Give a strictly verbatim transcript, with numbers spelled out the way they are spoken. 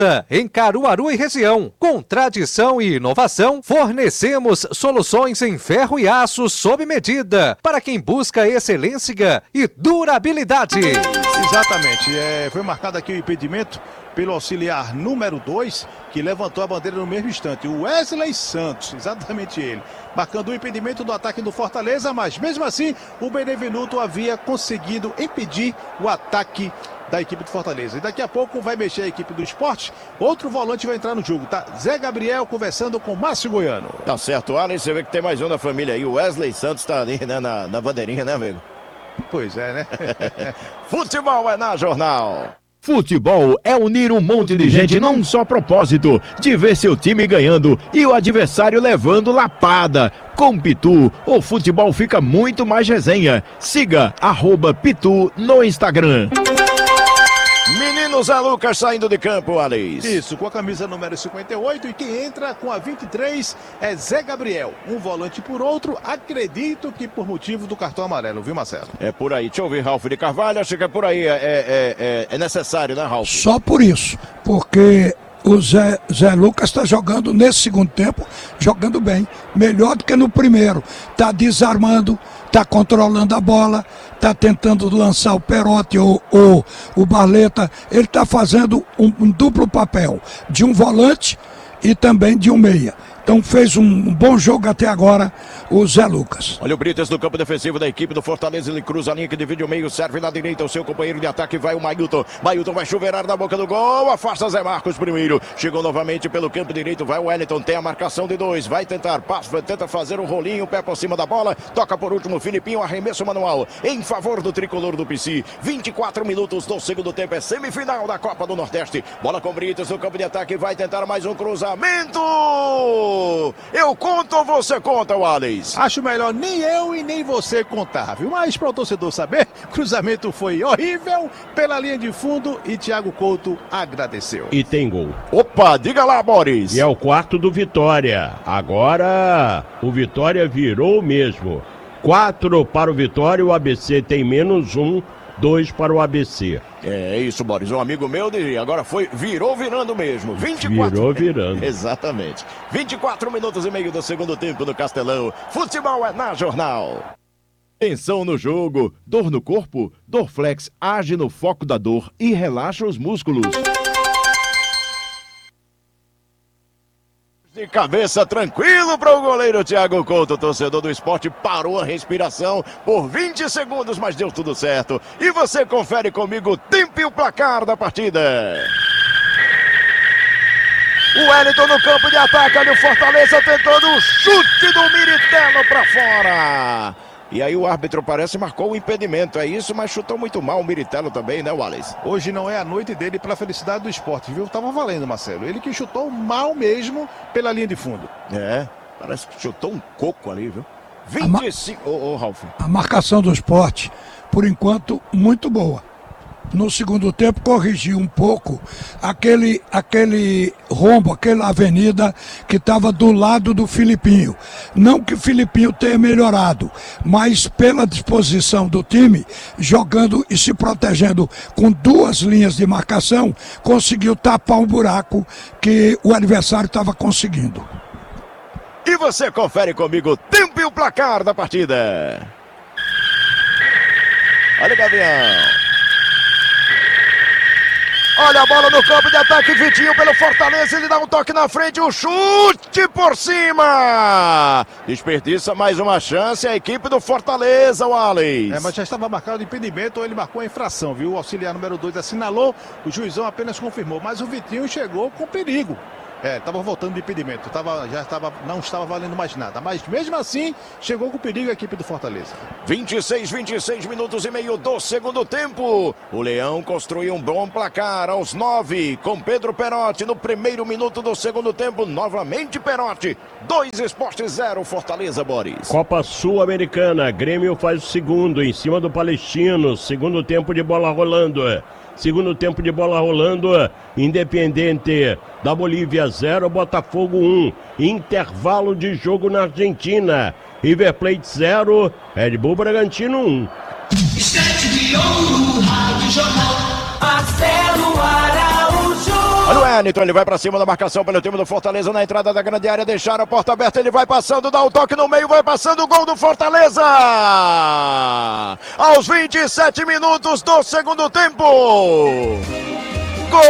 Em Caruaru e região, com tradição e inovação, fornecemos soluções em ferro e aço sob medida para quem busca excelência e durabilidade. Exatamente, é, foi marcado aqui o impedimento pelo auxiliar número dois, que levantou a bandeira no mesmo instante, o Wesley Santos, exatamente ele, marcando o impedimento do ataque do Fortaleza, mas mesmo assim o Benevenuto havia conseguido impedir o ataque da equipe do Fortaleza. E daqui a pouco vai mexer a equipe do Sport, outro volante vai entrar no jogo, tá? Zé Gabriel conversando com Márcio Goiano. Tá certo, Alex, você vê que tem mais um da família aí, o Wesley Santos tá ali, né, na, na bandeirinha, né, amigo? Pois é, né? Futebol é na Jornal. Futebol é unir um monte de gente num só propósito, de ver seu time ganhando e o adversário levando lapada. Com Pitu, o futebol fica muito mais resenha. Siga arroba Pitu no Instagram. Menino Zé Lucas saindo de campo, Alex. Isso, com a camisa número cinquenta e oito, e quem entra com a vinte e três é Zé Gabriel. Um volante por outro, acredito que por motivo do cartão amarelo, viu, Marcelo? É por aí. Deixa eu ouvir Ralf de Carvalho, acho que é por aí, é, é, é, é necessário, né, Ralf? Só por isso, porque o Zé, Zé Lucas está jogando nesse segundo tempo, jogando bem, melhor do que no primeiro. Está desarmando, está controlando a bola, está tentando lançar o Perotti ou, ou o Barleta. Ele está fazendo um, um duplo papel, de um volante e também de um meia. Então fez um, um bom jogo até agora o Zé Lucas. Olha o Brites no campo defensivo da equipe do Fortaleza, ele cruza a linha que divide o meio, serve na direita, o seu companheiro de ataque vai o Mailton. Mailton vai chuveirar na boca do gol, afasta Zé Marcos primeiro, chegou novamente pelo campo direito, vai o Wellington, tem a marcação de dois, vai tentar, passa, tenta fazer um rolinho, pé por cima da bola, toca por último o Filipinho, arremesso manual em favor do tricolor do P C. vinte e quatro minutos do segundo tempo, é semifinal da Copa do Nordeste. Bola com Brites no campo de ataque, vai tentar mais um cruzamento. Eu conto ou você conta, Wallace? Acho melhor nem eu e nem você contar, viu? Mas para o torcedor saber, o cruzamento foi horrível pela linha de fundo e Thiago Couto agradeceu. E tem gol. Opa, diga lá, Boris. E é o quarto do Vitória. Agora o Vitória virou mesmo. Quatro para o Vitória, o A B C tem menos um. Dois para o A B C. É isso, Boris. Um amigo meu diria, agora foi, virou virando mesmo. vinte e quatro... Virou virando. Exatamente. vinte e quatro minutos e meio do segundo tempo no Castelão. Futebol é na Jornal. Tensão no jogo, dor no corpo? Dorflex age no foco da dor e relaxa os músculos. De cabeça tranquilo para o goleiro Thiago Couto, torcedor do Sport, parou a respiração por vinte segundos, mas deu tudo certo. E você confere comigo o tempo e o placar da partida. O Wellington no campo de ataque, ali o Fortaleza tentando o chute do Miritello para fora. E aí o árbitro parece marcou o impedimento, é isso, mas chutou muito mal o Miritello também, né, Wallace? Hoje não é a noite dele para a felicidade do esporte, viu? Tava valendo, Marcelo. Ele que chutou mal mesmo pela linha de fundo. É, parece que chutou um coco ali, viu? vinte e cinco... Ô, ô, Ralf. A marcação do esporte, por enquanto, muito boa. No segundo tempo corrigiu um pouco aquele, aquele rombo, aquela avenida que estava do lado do Filipinho. Não que o Filipinho tenha melhorado, mas pela disposição do time, jogando e se protegendo com duas linhas de marcação, conseguiu tapar um buraco que o adversário estava conseguindo. E você confere comigo o tempo e o placar da partida. Olha o Gavião. Olha a bola no campo de ataque, Vitinho pelo Fortaleza, ele dá um toque na frente, um chute por cima. Desperdiça mais uma chance a equipe do Fortaleza, Wallace. É, mas já estava marcado o impedimento, ou ele marcou a infração, viu? O auxiliar número dois assinalou, o juizão apenas confirmou, mas o Vitinho chegou com perigo. É, estava voltando de impedimento, tava, já estava, não estava valendo mais nada, mas mesmo assim, chegou com perigo a equipe do Fortaleza. vinte e seis, vinte e seis minutos e meio do segundo tempo. O Leão construiu um bom placar aos nove, com Pedro Perotti no primeiro minuto do segundo tempo, novamente Perotti. Dois Esportes, zero Fortaleza, Boris. Copa Sul-Americana, Grêmio faz o segundo, em cima do Palestino, segundo tempo de bola rolando. Segundo tempo de bola rolando, Independente da Bolívia zero, Botafogo um. Intervalo de jogo na Argentina. River Plate zero, Red Bull Bragantino um. Estante de ouro, Rádio Jornal, Marcelo Araújo. Olha o Wellington, ele vai pra cima da marcação pelo time do Fortaleza na entrada da grande área, deixaram a porta aberta, ele vai passando, dá o toque no meio, vai passando o gol do Fortaleza! Aos vinte e sete minutos do segundo tempo!